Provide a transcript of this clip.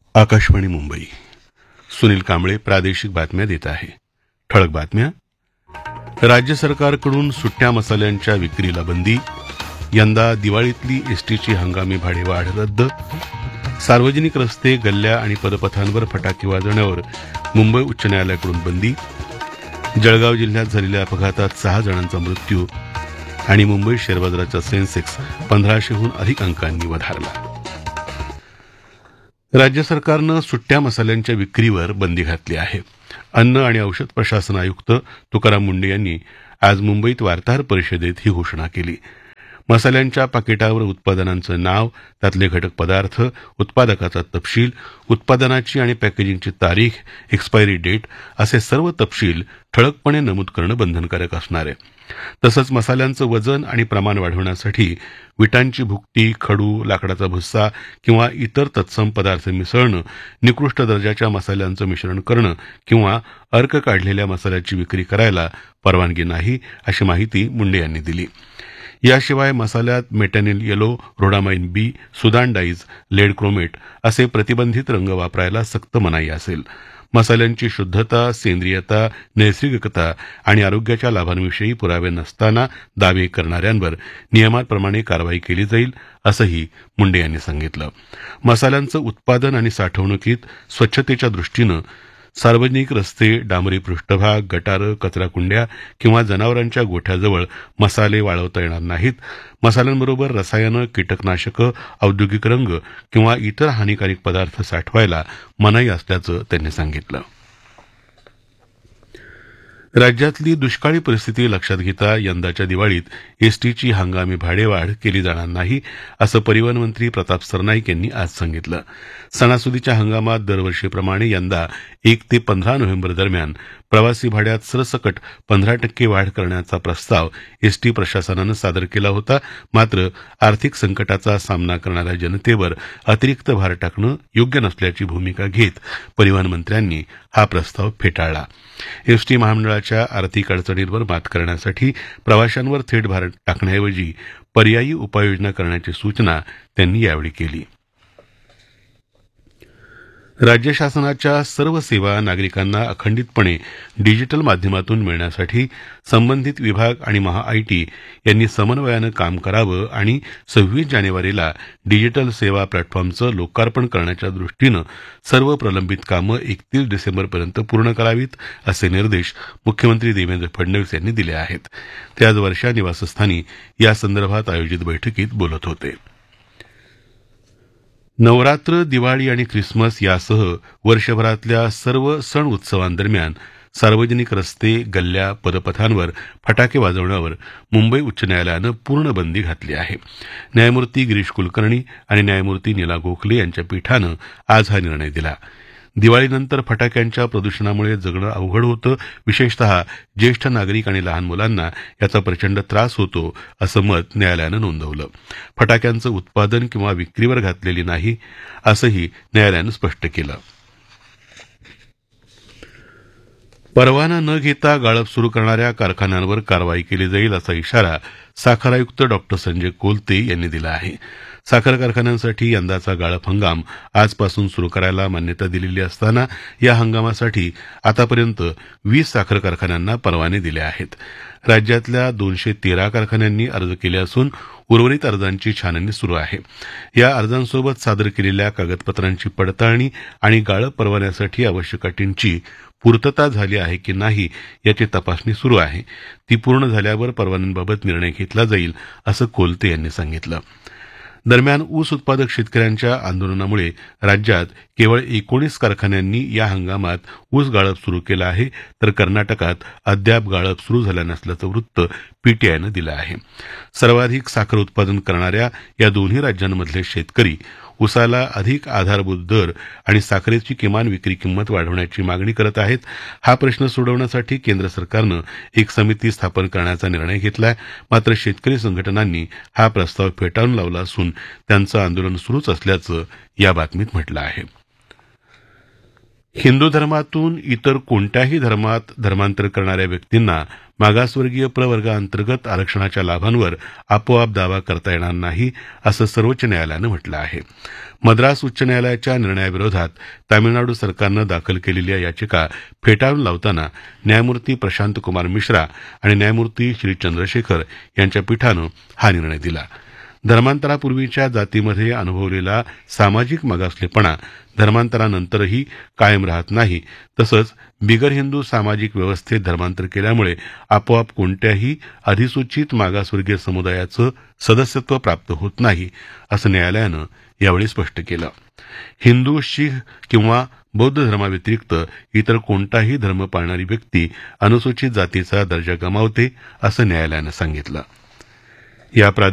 आकाशवाणी मुंबई. सुनील कांबळे प्रादेशिक बातम्या देत आहे. ठळक बातम्या. राज्य सरकारकडून सुट्ट्या मसाल्यांच्या विक्रीला बंदी. यंदा दिवाळीतली एसटीची हंगामी भाडेवाढ रद्द. सार्वजनिक रस्ते, गल्ल्या आणि पदपथांवर फटाके वाजवण्यावर मुंबई उच्च न्यायालयाकडून बंदी. जळगाव जिल्ह्यात झालेल्या अपघातात 6 जणांचा मृत्यू. आणि मुंबई शेअर बाजाराचा सेन्सेक्स 1500हून अधिक अंकांनी वधारला. राज्य सरकारनं सुट्ट्या मसाल्यांच्या विक्रीवर बंदी घातली आहे. अन्न आणि औषध प्रशासन आयुक्त तुकाराम मुंढे यांनी आज मुंबईत वार्ताहर परिषदेत ही घोषणा केली. मसाल्यांच्या पाकिटावर उत्पादनांचं नाव, त्यातले घटक पदार्थ, उत्पादकाचा तपशील, उत्पादनाची आणि पॅकेजिंगची तारीख, एक्सपायरी डेट असे सर्व तपशील ठळकपणे नमूद करणं बंधनकारक असणार आहे. तसंच मसाल्यांचं वजन आणि प्रमाण वाढवण्यासाठी विटांची भुकटी, खडू, लाकडाचा भुस्सा किंवा इतर तत्सम पदार्थ मिसळणं, निकृष्ट दर्जाच्या मसाल्यांचं मिश्रण करणं किंवा अर्क काढलेल्या मसाल्याची विक्री करायला परवानगी नाही, अशी माहिती मुंडे यांनी दिली. याशिवाय मसाल्यात मेटॅनिल येलो, रोडामाइन बी, सुदान डाईज, लेड क्रोमेट असे प्रतिबंधित रंग वापरायला सक्त मनाई असेल. मसाल्यांची शुद्धता, सेंद्रियता, नैसर्गिकता आणि आरोग्याच्या लाभांविषयी पुरावे नसताना दावे करणाऱ्यांवर नियमाप्रमाणे कारवाई केली जाईल, असंही मुंडे यांनी सांगितलं. मसाल्यांचं उत्पादन आणि साठवणुकीत स्वच्छतेच्या दृष्टीनं सार्वजनिक रस्ते, डांबरी पृष्ठभाग, गटारं, कचराकुंड्या किंवा जनावरांच्या गोठ्याजवळ मसाले वाळवता येणार नाहीत. मसाल्यांबरोबर रसायनं, कीटकनाशकं, औद्योगिक रंग किंवा इतर हानिकारक पदार्थ साठवायला मनाई असल्याचं त्यांनी सांगितलं. राज्यातली दुष्काळी परिस्थिती लक्षात घेता यंदाच्या दिवाळीत एसटीची हंगामी भाडेवाढ केली जाणार नाही, असं परिवहन मंत्री प्रताप सरनाईक यांनी आज सांगितलं. सणासुदीच्या हंगामात दरवर्षीप्रमाणे यंदा 1 ते 15 नोव्हेंबर दरम्यान प्रवासी भाड्यात सरसकट 15% वाढ करण्याचा प्रस्ताव एसटी प्रशासनानं सादर केला होता. मात्र आर्थिक संकटाचा सामना करणाऱ्या जनतेवर अतिरिक्त भार टाकणं योग्य नसल्याची भूमिका घेत परिवहन मंत्र्यांनी हा प्रस्ताव फेटाळला. एसटी महामंडळाच्या आर्थिक अडचणींवर मात करण्यासाठी प्रवाशांवर थेट भार टाकण्याऐवजी पर्यायी उपाययोजना करण्याची सूचना त्यांनी यावेळी केली. राज्य शासनाच्या सर्व सेवा नागरिकांना अखंडितपणे डिजिटल माध्यमातून मिळण्यासाठी संबंधित विभाग आणि महाआयटी यांनी समन्वयानं काम करावं आणि 26 जानेवारीला डिजिटल सेवा प्लॅटफॉर्मचं लोकार्पण करण्याच्या दृष्टीनं सर्व प्रलंबित कामं 31 डिसेंबरपर्यंत पूर्ण करावीत, असे निर्देश मुख्यमंत्री देवेंद्र फडणवीस यांनी दिले आहेत. ते आज वर्षा निवासस्थानी यासंदर्भात आयोजित बैठकीत बोलत होते. नवरात्र, दिवाळी आणि ख्रिसमस यासह वर्षभरातल्या सर्व सण उत्सवांदरम्यान सार्वजनिक रस्ते, गल्ल्या, पदपथांवर फटाके वाजवण्यावर मुंबई उच्च न्यायालयानं पूर्ण बंदी घातली आहे. न्यायमूर्ती गिरीश कुलकर्णी आणि न्यायमूर्ती नीला गोखले यांच्या पीठानं आज हा निर्णय दिला. दिवाळीनंतर फटाक्यांच्या प्रदूषणामुळे जगणं अवघड होतं, विशेषतः ज्येष्ठ नागरिक आणि लहान मुलांना याचा प्रचंड त्रास होतो, असं मत न्यायालयानं नोंदवलं. फटाक्यांचं उत्पादन किंवा विक्रीवर घातलेली नाही, असंही न्यायालयानं स्पष्ट केलं. परवाना न घेता गाळप सुरू करणाऱ्या कारखान्यांवर कारवाई केली जाईल, असा इशारा साखर आयुक्त डॉ. संजय कोलते यांनी दिला आहे. साखर कारखान्यांसाठी यंदाचा गाळप हंगाम आजपासून सुरू करायला मान्यता दिलेली असताना या हंगामासाठी आतापर्यंत 20 साखर कारखान्यांना परवाने दिले आहेत. राज्यातल्या 213 कारखान्यांनी अर्ज केले असून उर्वरित अर्जांची छाननी सुरू आहे. या अर्जांसोबत सादर केलेल्या कागदपत्रांची पडताळणी आणि गाळप परवान्यासाठी आवश्यक अटींची पूर्तता झाली आहे की नाही याची तपासणी सुरू आहे. ती पूर्ण झाल्यावर परवान्यांबाबत निर्णय घेतला जाईल, असं कोलते यांनी सांगितलं. दरम्यान ऊस उत्पादक शेतकऱ्यांच्या आंदोलनामुळे राज्यात केवळ 19 कारखान्यांनी या हंगामात ऊस गाळप सुरू केलं आहे, तर कर्नाटकात अद्याप गाळप सुरू झालं नसल्याचं वृत्त पीटीआयनं दिलं आहे. सर्वाधिक साखर उत्पादन करणाऱ्या या दोन्ही राज्यांमधले शेतकरी ऊसाला अधिक आधारभूत दर आणि साखरेची किमान विक्री किंमत वाढवण्याची मागणी करत आहेत. हा प्रश्न सोडवण्यासाठी केंद्र सरकारनं एक समिती स्थापन करण्याचा निर्णय घेतलाय. मात्र शेतकरी संघटनांनी हा प्रस्ताव फेटाळून लावला असून त्यांचं आंदोलन सुरूच असल्याचं या बातमीत म्हटलं आहे. हिंदू धर्मातून इतर कोणत्याही धर्मात धर्मांतर करणाऱ्या व्यक्तींना मागासवर्गीय प्रवर्गाअंतर्गत आरक्षणाच्या लाभांवर आपोआप दावा करता येणार नाही असं सर्वोच्च न्यायालयानं म्हटलं आहे. मद्रास उच्च न्यायालयाच्या निर्णयाविरोधात तामिळनाडू सरकारनं दाखल केलेल्या याचिका फेटाळून लावताना न्यायमूर्ती प्रशांत कुमार मिश्रा आणि न्यायमूर्ती श्री चंद्रशेखर यांच्या पीठानं हा निर्णय दिला. धर्मांतरापूर्वीच्या जातीमध्ये अनुभवलेला सामाजिक मागासलेपणा धर्मांतरानंतरही कायम राहत नाही, तसंच बिगर हिंदू सामाजिक व्यवस्थेत धर्मांतर केल्यामुळे आपोआप कोणत्याही अधिसूचित मागासवर्गीय समुदायाचं सदस्यत्व प्राप्त होत नाही, असं न्यायालयानं यावेळी स्पष्ट केलं. हिंदू, शीख किंवा बौद्ध धर्माव्यतिरिक्त इतर कोणताही धर्म पाळणारी व्यक्ती अनुसूचित जातीचा दर्जा गमावते, असं न्यायालयानं सांगितलं. या